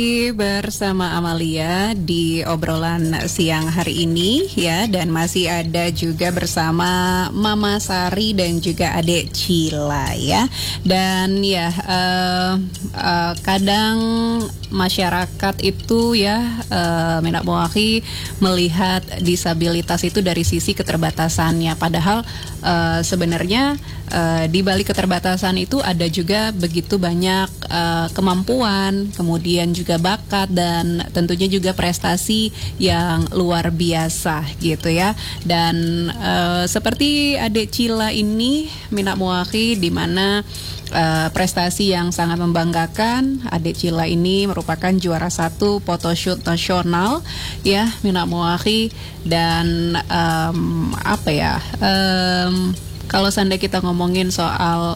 Bersama Amalia di obrolan siang hari ini ya, dan masih ada juga bersama Mama Sari dan juga Adek Cila ya. Dan ya kadang masyarakat itu ya Menak Moahi melihat disabilitas itu dari sisi keterbatasannya, padahal sebenarnya di balik keterbatasan itu ada juga begitu banyak kemampuan, kemudian juga bakat dan tentunya juga prestasi yang luar biasa gitu ya. Dan seperti Adek Cila ini Menak Moahi, di mana prestasi yang sangat membanggakan. Adek Cila ini merupakan juara 1 photoshoot nasional ya Menak Moahi. Dan kalau seandainya kita ngomongin soal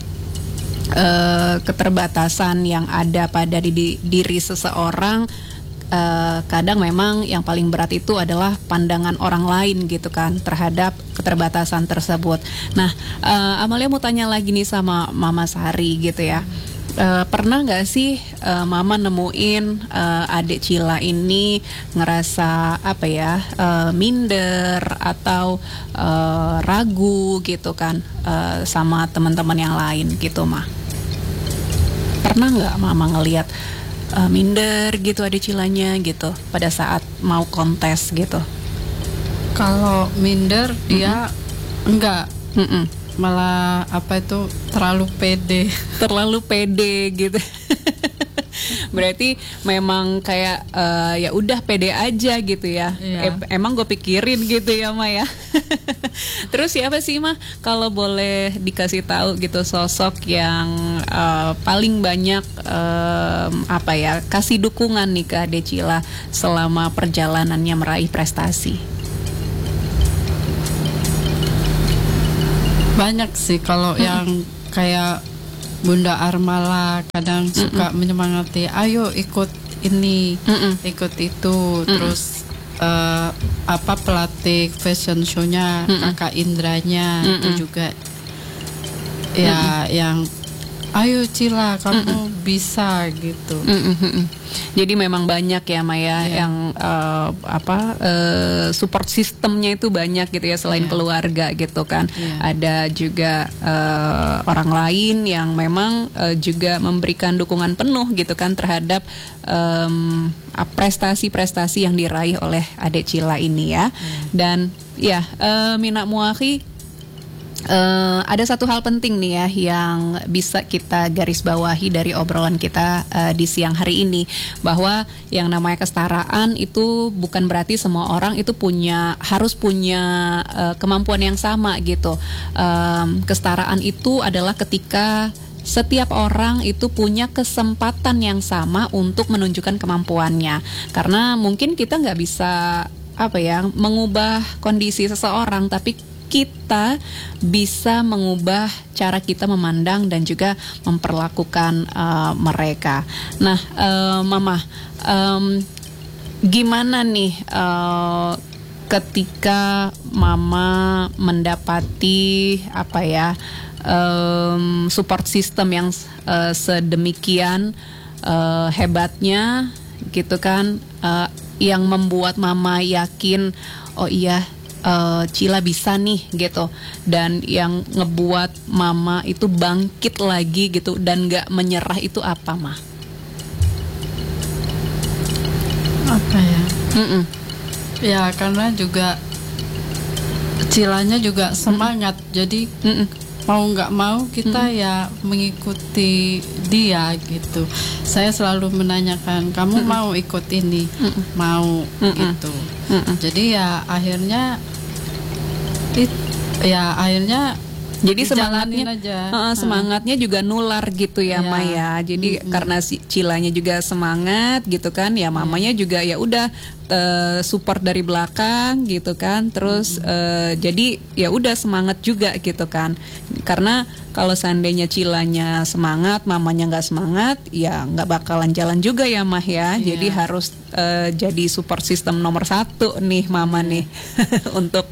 keterbatasan yang ada pada diri seseorang, kadang memang yang paling berat itu adalah pandangan orang lain gitu kan terhadap keterbatasan tersebut. Nah, Amalia mau tanya lagi nih sama Mama Sari gitu ya. Pernah nggak sih Mama nemuin Adek Cila ini ngerasa minder atau ragu gitu kan sama teman-teman yang lain gitu, Ma? Pernah nggak Mama ngelihat minder gitu Adek Cilanya gitu pada saat mau kontes gitu? Kalau minder dia enggak. Malah terlalu pede gitu. Berarti memang kayak ya udah pede aja gitu ya. Iya. Emang gue pikirin gitu ya, Ma ya. Terus siapa sih, Ma, kalau boleh dikasih tahu gitu sosok yang paling banyak kasih dukungan nih ke Adek Cila selama perjalanannya meraih prestasi? Banyak sih, kalau yang kayak Bunda Armala kadang suka menyemangati, ayo ikut ini, ikut itu. Terus pelatih fashion show-nya Kakak Indranya itu juga ya yang ayo Cila kamu bisa gitu. Jadi memang banyak ya, Maya, yang support sistemnya itu banyak gitu ya, selain keluarga gitu kan. Ada juga orang lain yang memang juga memberikan dukungan penuh gitu kan terhadap prestasi-prestasi yang diraih oleh Adek Cila ini ya. Dan ya Menak Moahi, ada satu hal penting nih ya yang bisa kita garis bawahi dari obrolan kita di siang hari ini, bahwa yang namanya kesetaraan itu bukan berarti semua orang itu harus punya kemampuan yang sama gitu. Kesetaraan itu adalah ketika setiap orang itu punya kesempatan yang sama untuk menunjukkan kemampuannya. Karena mungkin kita nggak bisa mengubah kondisi seseorang, tapi kita bisa mengubah cara kita memandang dan juga memperlakukan mereka. Nah, Mama, gimana nih ketika Mama mendapati support system yang sedemikian hebatnya gitu kan, yang membuat Mama yakin, oh iya, Cila bisa nih gitu, dan yang ngebuat Mama itu bangkit lagi gitu dan gak menyerah, itu apa, Ma? Ya karena juga Cilanya juga semangat, jadi mau nggak mau kita ya mengikuti dia gitu. Saya selalu menanyakan, kamu mau ikut ini? Mau gitu. Jadi ya akhirnya jadi semangatnya semangatnya juga nular gitu ya, Maya. Jadi karena si Cilanya juga semangat gitu kan, ya Mamanya juga ya udah support dari belakang gitu kan. Terus jadi ya udah semangat juga gitu kan. Karena kalau seandainya Cilanya semangat, Mamanya nggak semangat, ya nggak bakalan jalan juga ya, Mah ya. Jadi harus jadi support system nomor 1 nih Mama nih untuk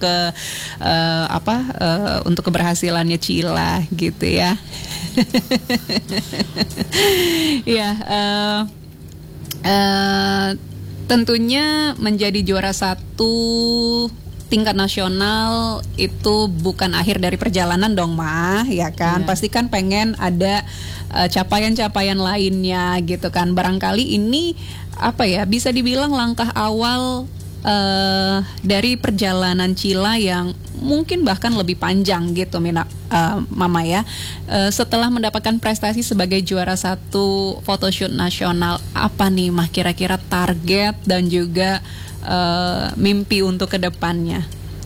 untuk keberhasilannya Cila gitu ya. Ya, tentunya menjadi juara 1 tingkat nasional itu bukan akhir dari perjalanan dong, Ma, ya kan? Iya. Pasti kan pengen ada capaian-capaian lainnya gitu kan. Barangkali ini apa ya, bisa dibilang langkah awal dari perjalanan Cila yang mungkin bahkan lebih panjang gitu, Mama ya. Setelah mendapatkan prestasi sebagai juara 1 photoshoot nasional, apa nih Mah kira-kira target dan juga mimpi untuk kedepannya?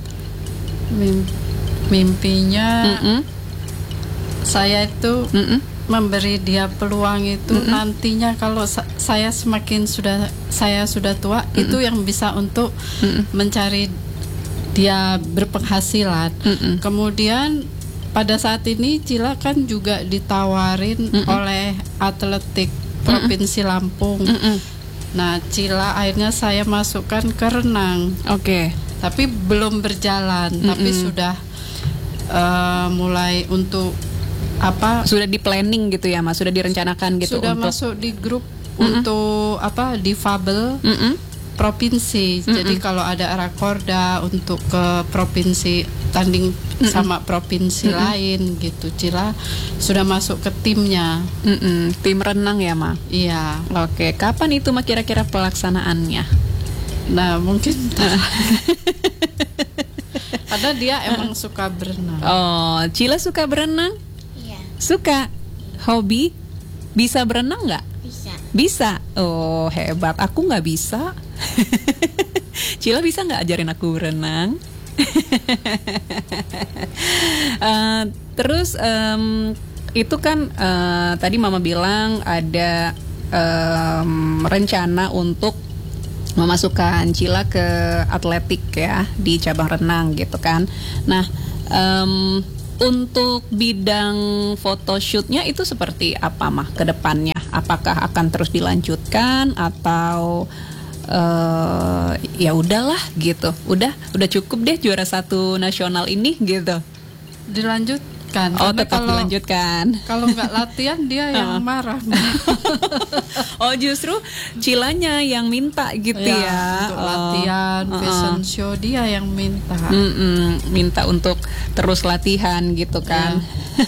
Mimpinya saya itu memberi dia peluang itu nantinya kalau saya sudah tua itu yang bisa untuk mencari dia berpenghasilan. Kemudian pada saat ini Cila kan juga ditawarin oleh atletik Provinsi Lampung. Nah, Cila akhirnya saya masukkan ke renang. Oke. Tapi belum berjalan, tapi sudah mulai untuk apa? Sudah di planning gitu ya, Mas? Sudah direncanakan gitu Sudah untuk masuk di grup untuk apa? Difabel provinsi. Jadi kalau ada rakorda untuk ke provinsi tanding sama provinsi lain gitu, Cila sudah masuk ke timnya. Tim renang ya, Ma? Iya. Oke, kapan itu Ma kira-kira pelaksanaannya? Nah, mungkin karena dia emang suka berenang. Oh, Cila suka berenang? Iya, Suka. Hobi? Bisa berenang nggak? bisa. Bisa. Oh, hebat. Aku nggak bisa. Cila bisa nggak ajarin aku berenang? Terus itu kan tadi Mama bilang ada rencana untuk memasukkan Cila ke atletik ya di cabang renang gitu kan. Nah, untuk bidang photoshootnya itu seperti apa Mah ke depannya? Apakah akan terus dilanjutkan atau ya udahlah gitu, udah cukup deh juara 1 nasional ini gitu? Dilanjutkan. Oh, Karena tetap dilanjutkan. Kalau nggak latihan dia yang marah. Oh, justru Cilanya yang minta gitu ya? Untuk latihan, fashion show dia yang minta. Minta untuk terus latihan gitu kan?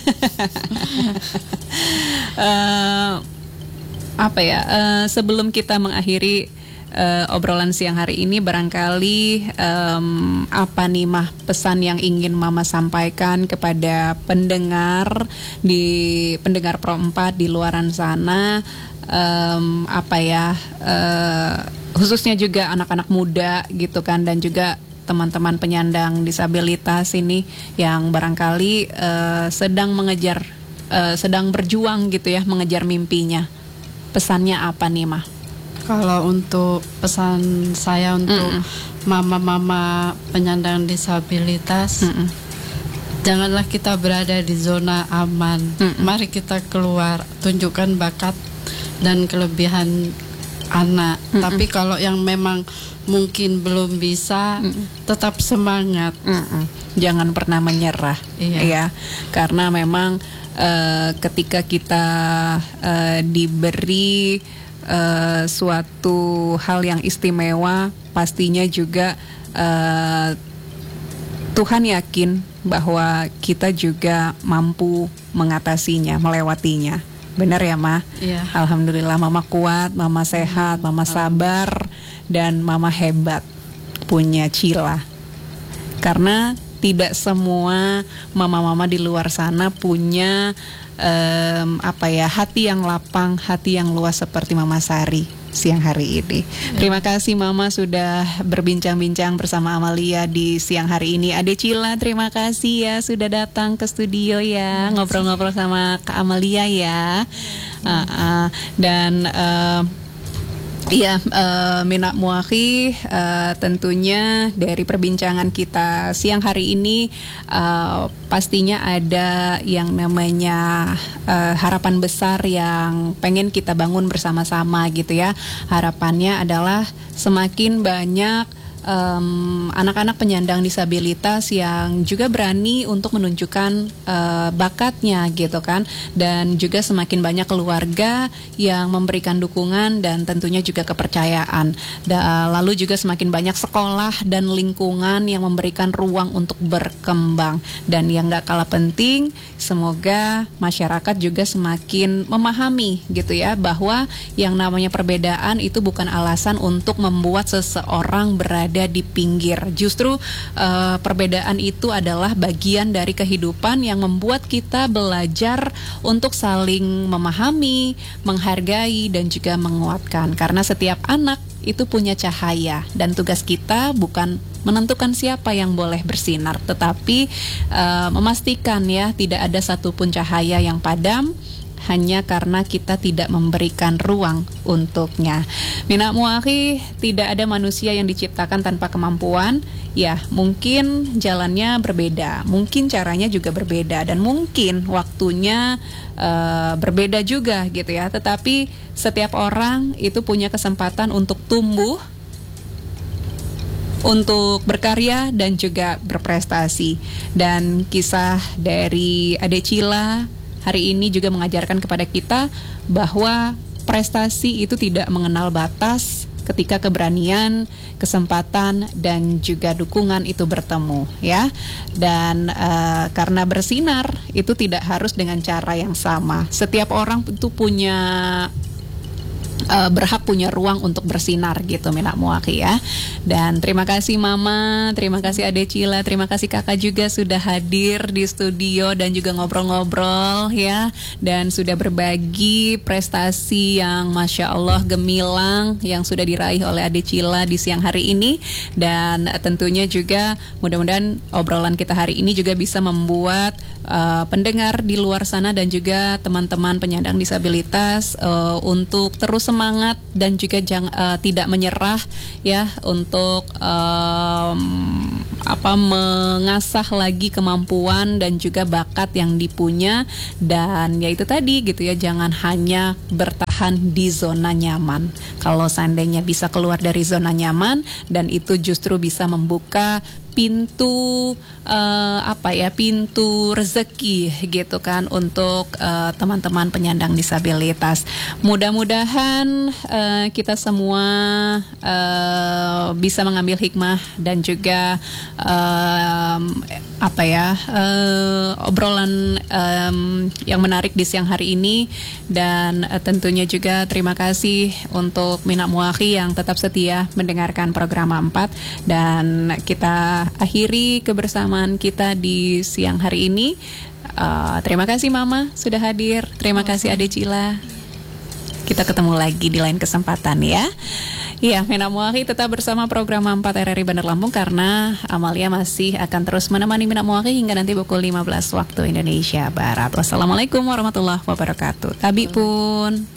Apa ya? Sebelum kita mengakhiri obrolan siang hari ini, barangkali apa nih Mah pesan yang ingin Mama sampaikan kepada pendengar Pro 4 di luaran sana, apa ya, khususnya juga anak-anak muda gitu kan, dan juga teman-teman penyandang disabilitas ini yang barangkali sedang berjuang gitu ya, mengejar mimpinya. Pesannya apa nih Mah? Kalau untuk pesan saya untuk mama-mama penyandang disabilitas, janganlah kita berada di zona aman. Mari kita keluar, tunjukkan bakat dan kelebihan anak. Tapi kalau yang memang mungkin belum bisa, tetap semangat. Jangan pernah menyerah, ya, karena memang ketika kita diberi suatu hal yang istimewa, pastinya juga Tuhan yakin bahwa kita juga mampu mengatasinya, melewatinya. Benar ya, Ma? Iya. Alhamdulillah, Mama kuat, Mama sehat, Mama sabar, dan Mama hebat punya Cila. Karena tidak semua mama-mama di luar sana punya hati yang lapang, hati yang luas seperti Mama Sari siang hari ini. Terima kasih Mama sudah berbincang-bincang bersama Amalia di siang hari ini. Ade Cila, terima kasih ya sudah datang ke studio ya, ngobrol-ngobrol sama Kak Amalia ya. Dan Mina Muakhi, tentunya dari perbincangan kita siang hari ini pastinya ada yang namanya harapan besar yang pengen kita bangun bersama-sama gitu ya. Harapannya adalah semakin banyak anak-anak penyandang disabilitas yang juga berani untuk menunjukkan bakatnya gitu kan, dan juga semakin banyak keluarga yang memberikan dukungan dan tentunya juga kepercayaan. Lalu juga semakin banyak sekolah dan lingkungan yang memberikan ruang untuk berkembang. Dan yang gak kalah penting, semoga masyarakat juga semakin memahami gitu ya, bahwa yang namanya perbedaan itu bukan alasan untuk membuat seseorang berada di pinggir. Justru perbedaan itu adalah bagian dari kehidupan yang membuat kita belajar untuk saling memahami, menghargai, dan juga menguatkan. Karena setiap anak itu punya cahaya, dan tugas kita bukan menentukan siapa yang boleh bersinar, tetapi memastikan ya tidak ada satupun cahaya yang padam hanya karena kita tidak memberikan ruang untuknya. Mina Muakhi, tidak ada manusia yang diciptakan tanpa kemampuan. Ya, mungkin jalannya berbeda, mungkin caranya juga berbeda, dan mungkin waktunya berbeda juga gitu ya. Tetapi setiap orang itu punya kesempatan untuk tumbuh, untuk berkarya, dan juga berprestasi. Dan kisah dari Adek Cila hari ini juga mengajarkan kepada kita bahwa prestasi itu tidak mengenal batas ketika keberanian, kesempatan, dan juga dukungan itu bertemu ya. Dan karena bersinar itu tidak harus dengan cara yang sama. Setiap orang itu punya berhak punya ruang untuk bersinar gitu, Mina Muakhi ya. Dan terima kasih Mama, terima kasih Adek Cila, terima kasih Kakak juga sudah hadir di studio dan juga ngobrol-ngobrol ya, dan sudah berbagi prestasi yang Masya Allah gemilang yang sudah diraih oleh Adek Cila di siang hari ini. Dan tentunya juga mudah-mudahan obrolan kita hari ini juga bisa membuat pendengar di luar sana dan juga teman-teman penyandang disabilitas untuk terus semangat dan juga tidak menyerah ya, untuk mengasah lagi kemampuan dan juga bakat yang dipunya. Dan ya itu tadi gitu ya, jangan hanya bertahan di zona nyaman. Kalau seandainya bisa keluar dari zona nyaman, dan itu justru bisa membuka pintu pintu rezeki gitu kan untuk teman-teman penyandang disabilitas. Mudah-mudahan kita semua bisa mengambil hikmah dan juga obrolan yang menarik di siang hari ini. Dan tentunya juga terima kasih untuk Mina Muakhi yang tetap setia mendengarkan program 4. Dan kita akhiri kebersamaan kita di siang hari ini. Terima kasih Mama sudah hadir. Terima kasih Adek Cila. Kita ketemu lagi di lain kesempatan ya. Iya, Mina Muakhi tetap bersama program 4 RRI Bandar Lampung, karena Amalia masih akan terus menemani Mina Muakhi hingga nanti pukul 15 waktu Indonesia Barat. Wassalamualaikum warahmatullahi wabarakatuh. Tabi pun.